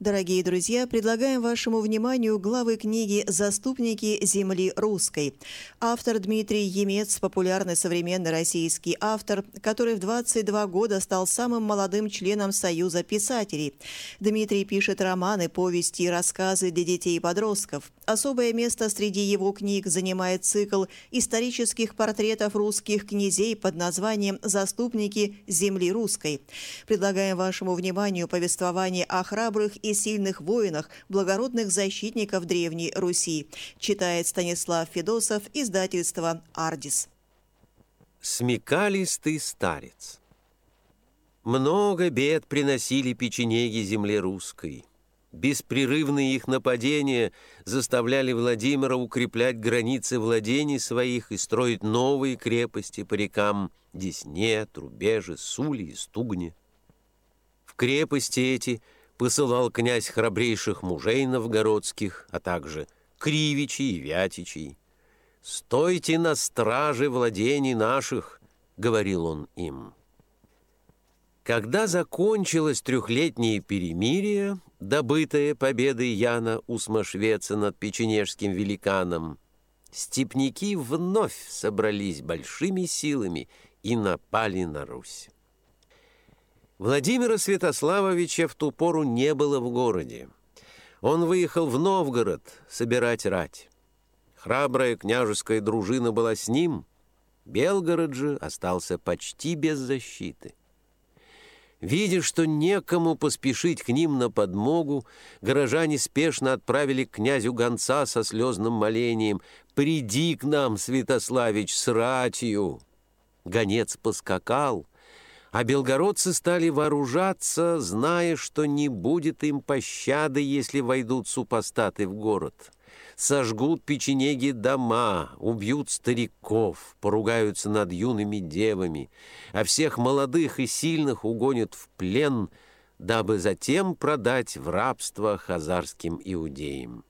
Дорогие друзья, предлагаем вашему вниманию главы книги «Заступники земли русской». Автор Дмитрий Емец – популярный современный российский автор, который в 22 года стал самым молодым членом Союза писателей. Дмитрий пишет романы, повести и рассказы для детей и подростков. Особое место среди его книг занимает цикл исторических портретов русских князей под названием «Заступники земли русской». Предлагаем вашему вниманию повествование о храбрых и сильных воинах, благородных защитников Древней Руси. Читает Станислав Федосов, издательство «Ардис». Смекалистый старец. Много бед приносили печенеги земле русской. Беспрерывные их нападения заставляли Владимира укреплять границы владений своих и строить новые крепости по рекам Десне, Трубеже, Сули и Стугне. В крепости эти посылал князь храбрейших мужей новгородских, а также Кривичей и Вятичей. «Стойте на страже владений наших», — говорил он им. Когда закончилось трехлетнее перемирие, добытое победой Яна Усмашвеца над печенежским великаном, степняки вновь собрались большими силами и напали на Русь. Владимира Святославовича в ту пору не было в городе. Он выехал в Новгород собирать рать. Храбрая княжеская дружина была с ним, Белгород же остался почти без защиты. Видя, что некому поспешить к ним на подмогу, горожане спешно отправили к князю гонца со слезным молением: «Приди к нам, Святославич, с ратью!» Гонец поскакал, а белгородцы стали вооружаться, зная, что не будет им пощады, если войдут супостаты в город. Сожгут печенеги дома, убьют стариков, поругаются над юными девами, а всех молодых и сильных угонят в плен, дабы затем продать в рабство хазарским иудеям.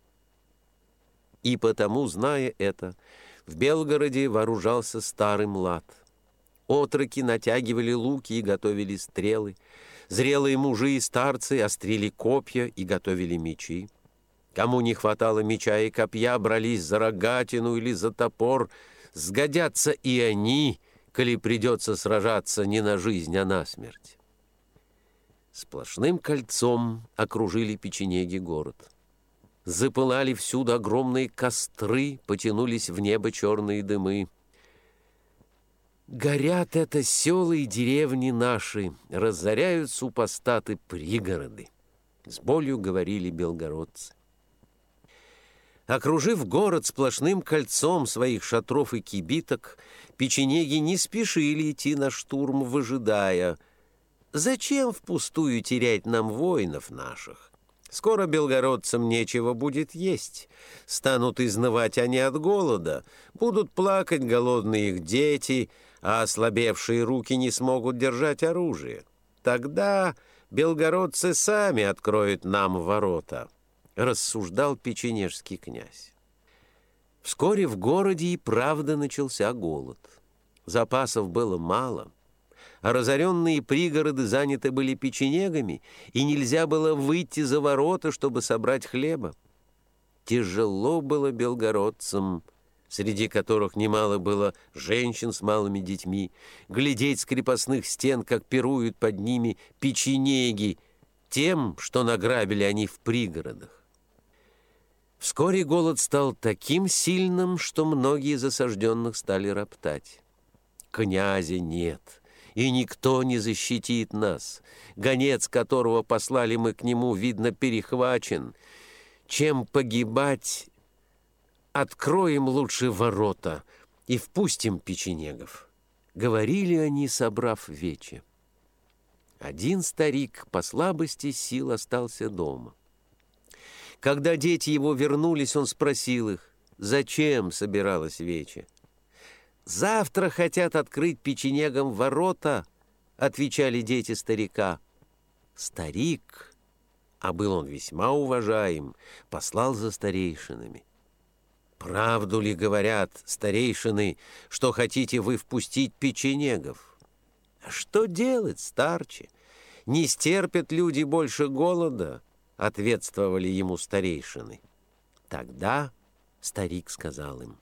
И потому, зная это, в Белгороде вооружался старый млад. Отроки натягивали луки и готовили стрелы. Зрелые мужи и старцы острили копья и готовили мечи. Кому не хватало меча и копья, брались за рогатину или за топор. Сгодятся и они, коли придется сражаться не на жизнь, а на смерть. Сплошным кольцом окружили печенеги город. Запылали всюду огромные костры, потянулись в небо черные дымы. «Горят это села и деревни наши, разоряют супостаты пригороды», — с болью говорили белгородцы. Окружив город сплошным кольцом своих шатров и кибиток, печенеги не спешили идти на штурм, выжидая: «Зачем впустую терять нам воинов наших? Скоро белгородцам нечего будет есть. Станут изнывать они от голода, будут плакать голодные их дети, а ослабевшие руки не смогут держать оружие. Тогда белгородцы сами откроют нам ворота», — рассуждал печенежский князь. Вскоре в городе и правда начался голод. Запасов было мало, а разоренные пригороды заняты были печенегами, и нельзя было выйти за ворота, чтобы собрать хлеба. Тяжело было белгородцам, среди которых немало было женщин с малыми детьми, глядеть с крепостных стен, как пируют под ними печенеги, тем, что награбили они в пригородах. Вскоре голод стал таким сильным, что многие из осажденных стали роптать. «Князя нет, и никто не защитит нас. Гонец, которого послали мы к нему, видно, перехвачен. Чем погибать, откроем лучше ворота и впустим печенегов», — говорили они, собрав вече. Один старик по слабости сил остался дома. Когда дети его вернулись, он спросил их, зачем собиралась вече. «Завтра хотят открыть печенегам ворота», — отвечали дети старика. Старик, а был он весьма уважаем, послал за старейшинами. «Правду ли говорят старейшины, что хотите вы впустить печенегов?» «А что делать, старче? Не стерпят люди больше голода, ответствовали ему старейшины. Тогда старик сказал им: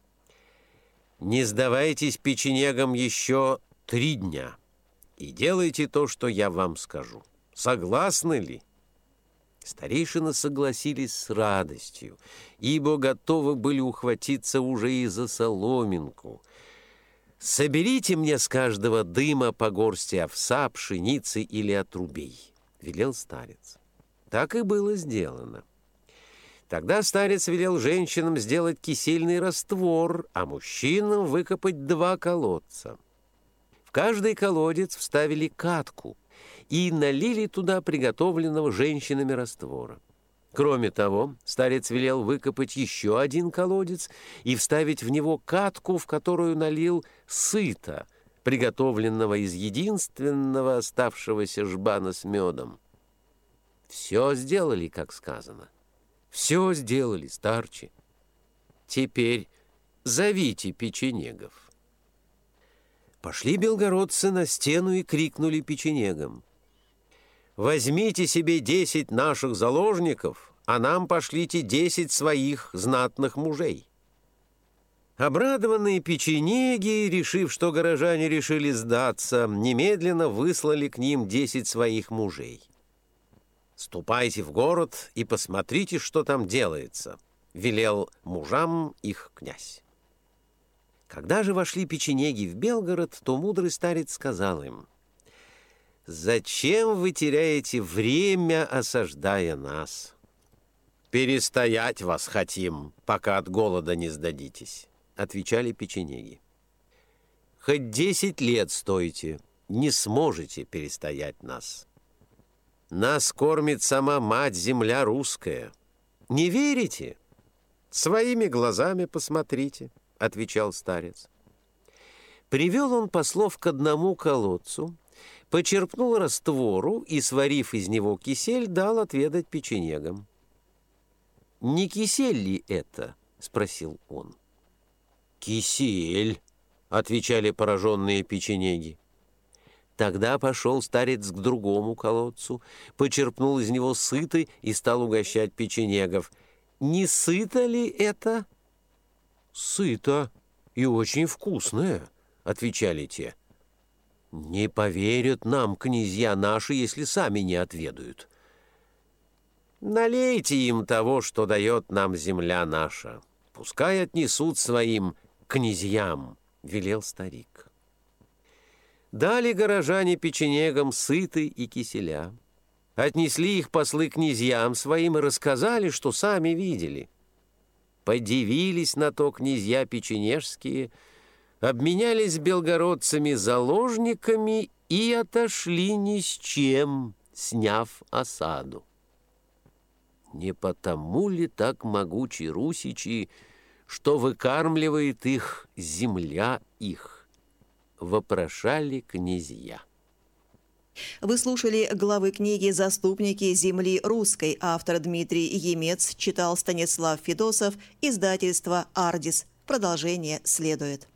«Не сдавайтесь печенегам еще 3 дня и делайте то, что я вам скажу. Согласны ли?» Старейшины согласились с радостью, ибо готовы были ухватиться уже и за соломинку. «Соберите мне с каждого дыма по горсти овса, пшеницы или отрубей», — велел старец. Так и было сделано. Тогда старец велел женщинам сделать кисельный раствор, а мужчинам выкопать 2 колодца. В каждый колодец вставили катку и налили туда приготовленного женщинами раствора. Кроме того, старец велел выкопать еще 1 колодец и вставить в него катку, в которую налил сыта, приготовленного из единственного оставшегося жбана с медом. Все сделали, как сказано. Все сделали, старче. Теперь зовите печенегов. Пошли белгородцы на стену и крикнули печенегам: «Возьмите себе 10 наших заложников, а нам пошлите 10 своих знатных мужей». Обрадованные печенеги, решив, что горожане решили сдаться, немедленно выслали к ним 10 своих мужей. «Ступайте в город и посмотрите, что там делается», — велел мужам их князь. Когда же вошли печенеги в Белгород, то мудрый старец сказал им: «Зачем вы теряете время, осаждая нас? Перестоять вас хотим, пока от голода не сдадитесь», — отвечали печенеги. «Хоть 10 лет стойте, не сможете перестоять нас. Нас кормит сама мать-земля русская. Не верите? Своими глазами посмотрите», — отвечал старец. Привел он послов к одному колодцу, почерпнул раствору и, сварив из него кисель, дал отведать печенегам. «Не кисель ли это?» — спросил он. «Кисель», — отвечали пораженные печенеги. Тогда пошел старец к другому колодцу, почерпнул из него сыты и стал угощать печенегов. «Не сыто ли это?» «Сыто и очень вкусное», — отвечали те. «Не поверят нам князья наши, если сами не отведают». «Налейте им того, что дает нам земля наша. Пускай отнесут своим князьям», — велел старик. Дали горожане печенегам сыты и киселя. Отнесли их послы князьям своим и рассказали, что сами видели. Подивились на то князья печенежские, обменялись с белгородцами заложниками и отошли ни с чем, сняв осаду. Не потому ли так могучи русичи, что выкармливает их земля их? Вопрошали князья. Вы слушали главы книги «Заступники земли русской». Автор Дмитрий Емец, читал Станислав Федосов, издательство «Ардис». Продолжение следует.